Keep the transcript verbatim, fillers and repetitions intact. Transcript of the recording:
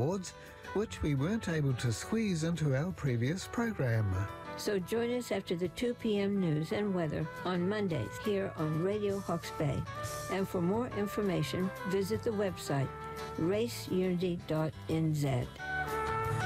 awards, which we weren't able to squeeze into our previous program. So join us after the two p.m. news and weather on Mondays here on Radio Hawke's Bay. And for more information, visit the website race unity dot n z.